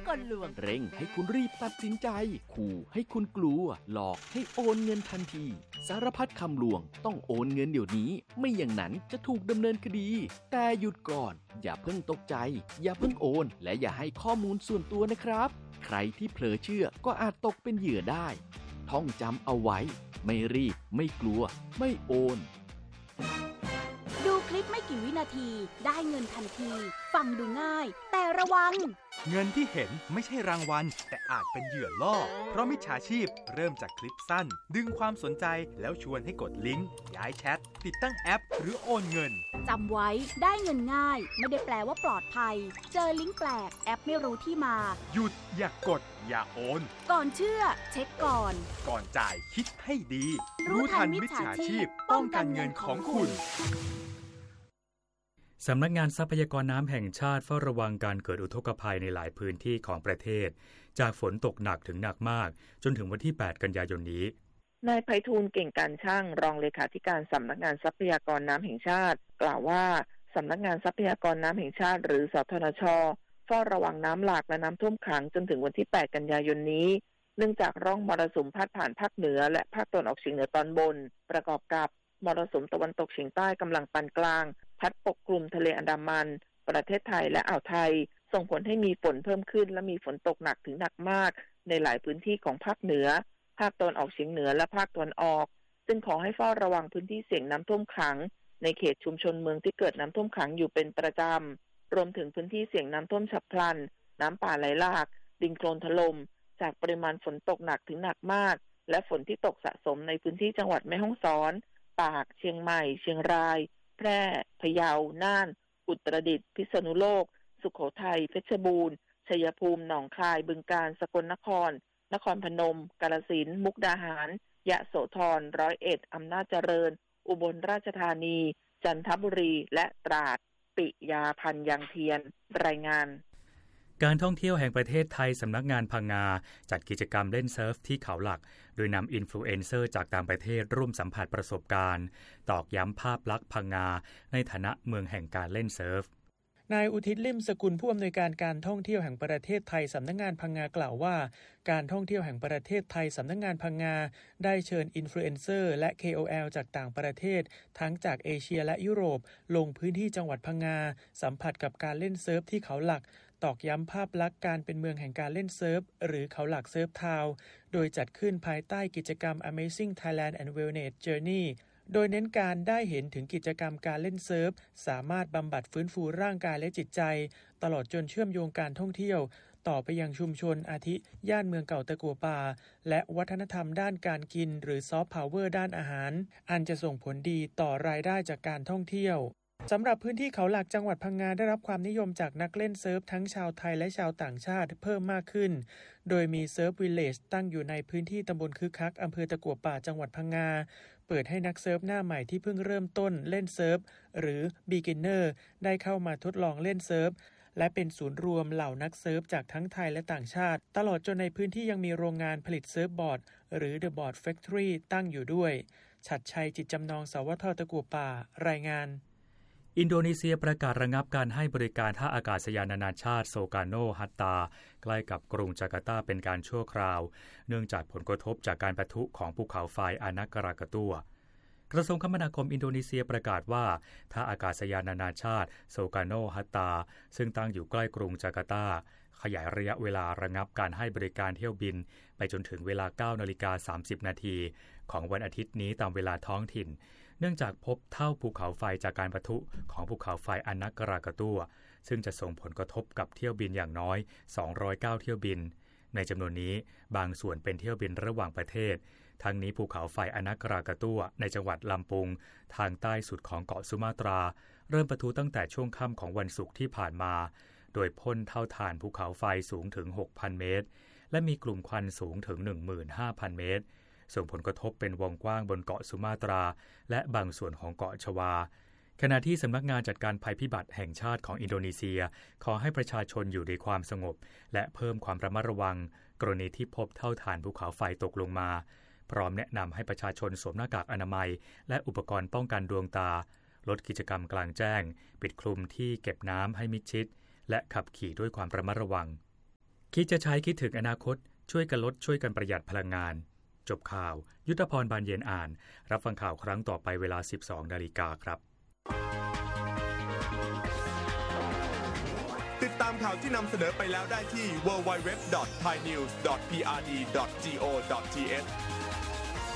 กลลวงเร่งให้คุณรีบตัดสินใจขู่ให้คุณกลัวหลอกให้โอนเงินทันทีสารพัดคำลวงต้องโอนเงินเดี๋ยวนี้ไม่อย่างนั้นจะถูกดำเนินคดีแต่หยุดก่อนอย่าเพิ่งตกใจอย่าเพิ่งโอนและอย่าให้ข้อมูลส่วนตัวนะครับใครที่เผลอเชื่อก็อาจตกเป็นเหยื่อได้ท่องจำเอาไว้ไม่รีบไม่กลัวไม่โอนดูคลิปไม่กี่วินาทีได้เงินทันทีฟังดูง่ายแต่ระวังเงินที่เห็นไม่ใช่รางวัลแต่อาจเป็นเหยื่อล่อเพราะมิจฉาชีพเริ่มจากคลิปสั้นดึงความสนใจแล้วชวนให้กดลิงก์ย้ายแชทติดตั้งแอปหรือโอนเงินจำไว้ได้เงินง่ายไม่ได้แปลว่าปลอดภัยเจอลิงก์แปลกแอปไม่รู้ที่มาหยุดอย่ากดอย่าโอนก่อนเชื่อเช็คก่อนจ่ายคิดให้ดีรู้ทันมิจฉาชีพป้องกันเงินของคุณสำนักงานทรัพยากรน้ำแห่งชาติเฝ้าระวังการเกิดอุทกภัยในหลายพื้นที่ของประเทศจากฝนตกหนักถึงหนักมากจนถึงวันที่ 8 กันยายนนี้นายไพฑูรย์เก่งการช่างรองเลขาธิการสำนักงานทรัพยากรน้ำแห่งชาติกล่าวว่าสำนักงานทรัพยากรน้ำแห่งชาติหรือสทนช.เฝ้าระวังน้ำหลากและน้ำท่วมขังจนถึงวันที่ 8 กันยายนนี้เนื่องจากร่องมรสุมพาดผ่านภาคเหนือและภาคตะวันออกเฉียงเหนือตอนบนประกอบกับมรสุมตะวันตกเฉียงใต้กำลังปานกลางพัดปกคลุมทะเลอันดามันประเทศไทยและอ่าวไทยส่งผลให้มีฝนเพิ่มขึ้นและมีฝนตกหนักถึงหนักมากในหลายพื้นที่ของภาคเหนือภาคตะวันออกเฉียงเหนือและภาคตะวันออกซึ่งขอให้เฝ้าระวังพื้นที่เสี่ยงน้ำท่วมขังในเขตชุมชนเมืองที่เกิดน้ำท่วมขังอยู่เป็นประจำรวมถึงพื้นที่เสี่ยงน้ำท่วมฉับพลันน้ำป่าไหลหลากดินโคลนถล่มจากปริมาณฝนตกหนักถึงหนักมากและฝนที่ตกสะสมในพื้นที่จังหวัดแม่ฮ่องสอนตากเชียงใหม่เชียงรายแพร่พะเยาน่านอุตรดิตถ์พิษณุโลกสุโขทัยเพชรบูรณ์ชัยภูมิหนองคายบึงกาฬสกลนครนครพนมกาฬสินธุ์มุกดาหารยะโสธรร้อยเอ็ดอำนาจเจริญอุบลราชธานีจันทบุรีและตราดปิยาพันธ์ยังเทียนรายงานการท่องเที่ยวแห่งประเทศไทยสำนักงานพังงาจัดกิจกรรมเล่นเซิร์ฟที่เขาหลักโดยนำอินฟลูเอนเซอร์จากต่างประเทศร่วมสัมผัสประสบการณ์ตอกย้ำภาพลักษณ์พังงาในฐานะเมืองแห่งการเล่นเซิร์ฟนายอุทิศลิ่มสกุลผู้อำนวยการการท่องเที่ยวแห่งประเทศไทยสำนักงานพังงากล่าวว่าการท่องเที่ยวแห่งประเทศไทยสำนักงานพังงาได้เชิญอินฟลูเอนเซอร์และ KOL จากต่างประเทศทั้งจากเอเชียและยุโรปลงพื้นที่จังหวัดพังงาสัมผัสกับการเล่นเซิร์ฟที่เขาหลักตอกย้ำภาพลักษณ์การเป็นเมืองแห่งการเล่นเซิร์ฟหรือเขาหลักเซิร์ฟทาวน์โดยจัดขึ้นภายใต้กิจกรรม Amazing Thailand and Wellness Journey โดยเน้นการได้เห็นถึงกิจกรรมการเล่นเซิร์ฟสามารถบำบัดฟื้นฟูร่างกายและจิตใจตลอดจนเชื่อมโยงการท่องเที่ยวต่อไปยังชุมชนอาทิย่านเมืองเก่าตะกั่วป่าและวัฒนธรรมด้านการกินหรือซอฟต์พาวเวอร์ด้านอาหารอันจะส่งผลดีต่อรายได้จากการท่องเที่ยวสำหรับพื้นที่เขาหลักจังหวัดพังงาได้รับความนิยมจากนักเล่นเซิร์ฟทั้งชาวไทยและชาวต่างชาติเพิ่มมากขึ้นโดยมีเซิร์ฟวิลเลจตั้งอยู่ในพื้นที่ตำบลคึกคักอำเภอตะกั่วป่าจังหวัดพังงาเปิดให้นักเซิร์ฟหน้าใหม่ที่เพิ่งเริ่มต้นเล่นเซิร์ฟหรือ Beginner ได้เข้ามาทดลองเล่นเซิร์ฟและเป็นศูนย์รวมเหล่านักเซิร์ฟจากทั้งไทยและต่างชาติตลอดจนในพื้นที่ยังมีโรงงานผลิตเซิร์ฟบอร์ดหรือ The Board Factory ตั้งอยู่ด้วยฉัตรชัยจิตจำนองสวท.ตะกั่วป่ารายงานอินโดนีเซียประกาศระงับการให้บริการท่าอากาศยานนานาชาติโซกาโนฮัตตาใกล้กับกรุงจาการ์ตาเป็นการชั่วคราวเนื่องจากผลกระทบจากการปะทุของภูเขาไฟอานักการากาตัวกระทรวงคมนาคมอินโดนีเซียประกาศว่าท่าอากาศยานนานาชาติโซกาโนฮัตตาซึ่งตั้งอยู่ใกล้กรุงจาการ์ตาขยายระยะเวลาระงับการให้บริการเที่ยวบินไปจนถึงเวลา 9:30 น.ของวันอาทิตย์นี้ตามเวลาท้องถิ่นเนื่องจากพบเท่าภูเขาไฟจากการปะทุของภูเขาไฟอานักการากาตัวซึ่งจะส่งผลกระทบกับเที่ยวบินอย่างน้อย209เที่ยวบินในจำนวนนี้บางส่วนเป็นเที่ยวบินระหว่างประเทศทั้งนี้ภูเขาไฟอานักการากาตัวในจังหวัดลำปุงทางใต้สุดของเกาะสุมาตราเริ่มปะทุตั้งแต่ช่วงค่ำของวันศุกร์ที่ผ่านมาโดยพ่นเท่าฐานภูเขาไฟสูงถึง 6,000 เมตรและมีกลุ่มควันสูงถึง 15,000 เมตรส่งผลกระทบเป็นวงกว้างบนเกาะสุมาตราและบางส่วนของเกาะชวาขณะที่สำนักงานจัดการภัยพิบัติแห่งชาติของอินโดนีเซียขอให้ประชาชนอยู่ในความสงบและเพิ่มความระมัดระวังกรณีที่พบเท่าฐานภูเขาไฟตกลงมาพร้อมแนะนำให้ประชาชนสวมหน้ากากอนามัยและอุปกรณ์ป้องกันดวงตาลดกิจกรรมกลางแจ้งปิดคลุมที่เก็บน้ำให้มิดชิดและขับขี่ด้วยความระมัดระวังคิดจะใช้คิดถึงอนาคตช่วยกันลดช่วยกันประหยัดพลังงานจบข่าวยุทธพรบานเย็นอ่านรับฟังข่าวครั้งต่อไปเวลา 12:00 น.ครับติดตามข่าวที่นำเสนอไปแล้วได้ที่ www.thainews.prd.go.th